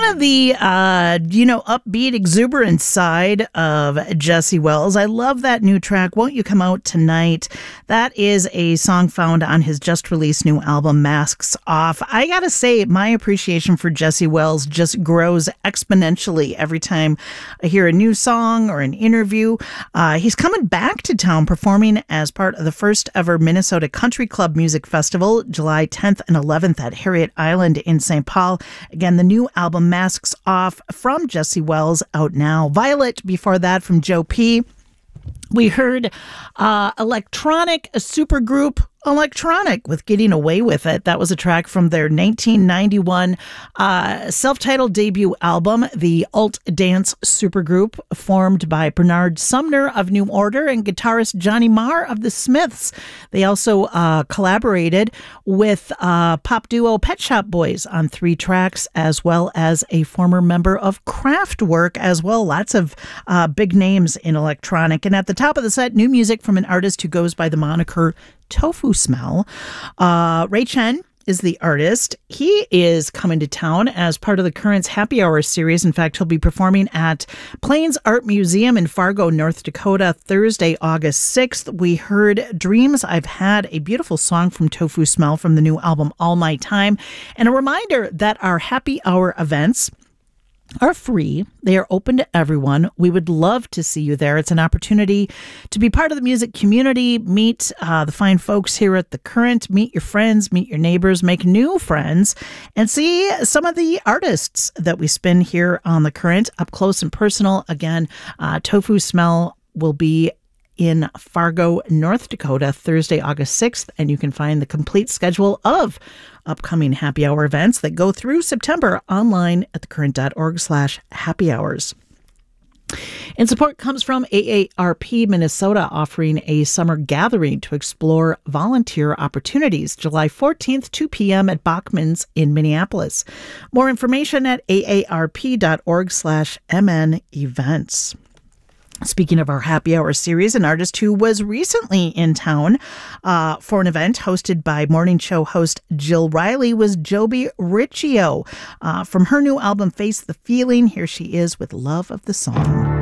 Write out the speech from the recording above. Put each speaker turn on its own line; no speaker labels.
kind of the, upbeat, exuberant side of Jesse Wells. I love that new track, Won't You Come Out Tonight? That is a song found on his just-released new album, Masks Off. I gotta say, my appreciation for Jesse Wells just grows exponentially every time I hear a new song or an interview. He's coming back to town performing as part of the first ever Minnesota Country Club Music Festival, July 10th and 11th at Harriet Island in St. Paul. Again, the new album Masks Off from Jesse Wells out now. Violet before that from Joe P. We heard electronic supergroup Electronic with Getting Away With It. That was a track from their 1991 self-titled debut album, the alt dance supergroup formed by Bernard Sumner of New Order and guitarist Johnny Marr of the Smiths. They also collaborated with pop duo Pet Shop Boys on 3 tracks, as well as a former member of Kraftwerk as well. Lots of big names in electronic. And at the top of the set, new music from an artist who goes by the moniker Tofu Smell. Ray Chen is the artist. He is coming to town as part of the Currents Happy Hour series. In fact, he'll be performing at Plains Art Museum in Fargo, North Dakota, Thursday, August 6th. We heard Dreams I've Had, a beautiful song from Tofu Smell from the new album All My Time. And a reminder that our Happy Hour events are free. They are open to everyone. We would love to see you there. It's an opportunity to be part of the music community, meet the fine folks here at The Current, meet your friends, meet your neighbors, make new friends, and see some of the artists that we spin here on The Current up close and personal. Again, Tofu Smell will be in Fargo, North Dakota, Thursday, August 6th, and you can find the complete schedule of upcoming happy hour events that go through September online at thecurrent.org/happy hours. And support comes from AARP Minnesota, offering a summer gathering to explore volunteer opportunities, July 14th, 2 p.m. at Bachman's in Minneapolis. More information at aarp.org/MN events. Speaking of our happy hour series, an artist who was recently in town for an event hosted by morning show host Jill Riley was Joby Riccio. From her new album, Face the Feeling, here she is with Love of the Song.